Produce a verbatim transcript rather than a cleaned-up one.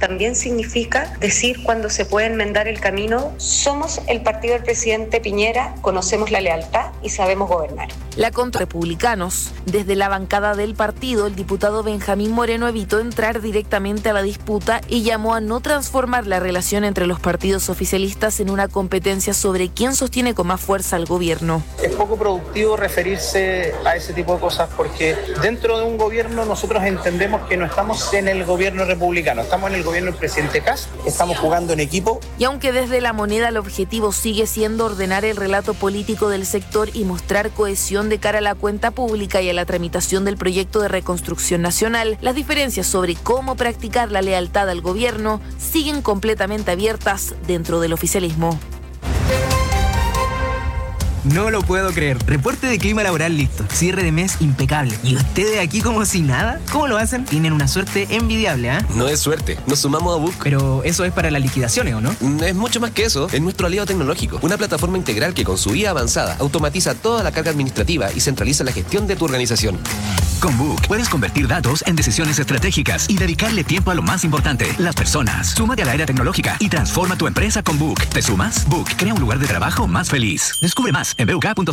también significa decir cuando se puede enmendar el camino. Somos el partido del presidente Piñera, conocemos la lealtad y sabemos gobernar. La contra republicanos. Desde la bancada del partido, el diputado Benjamín Moreno evitó entrar directamente a la disputa y llamó a no transformar la relación entre los partidos oficialistas en una competencia sobre quién sostiene con más fuerza al gobierno. Es poco productivo referirse a ese tipo de cosas porque dentro de un gobierno nosotros entendemos que no estamos en el gobierno republicano, estamos en el gobierno del presidente Kast, estamos jugando en equipo. Y aunque desde La Moneda el objetivo sigue siendo ordenar el relato político del sector y mostrar cohesión de cara a la cuenta pública y a la tramitación del proyecto de reconstrucción nacional, las diferencias sobre cómo practicar la lealtad al gobierno siguen completamente abiertas dentro del oficialismo. No lo puedo creer. Reporte de clima laboral listo. Cierre de mes impecable. ¿Y ustedes aquí como si nada? ¿Cómo lo hacen? Tienen una suerte envidiable, ¿ah? ¿eh? No es suerte. Nos sumamos a Book. Pero eso es para las liquidaciones, ¿o no? Es mucho más que eso. Es nuestro aliado tecnológico. Una plataforma integral que con su I A avanzada automatiza toda la carga administrativa y centraliza la gestión de tu organización. Con Book puedes convertir datos en decisiones estratégicas y dedicarle tiempo a lo más importante, las personas. Súmate a la era tecnológica y transforma tu empresa con Book. ¿Te sumas? Book crea un lugar de trabajo más feliz. Descubre más en b u k punto